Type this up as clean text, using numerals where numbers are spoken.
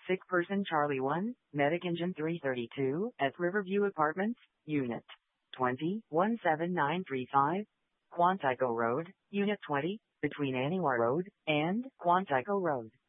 Sick person Charlie 1, Medic Engine 332, at Riverview Apartments, Unit 20, 17935, Quantico Road, Unit 20, between Anywar Road and Quantico Road.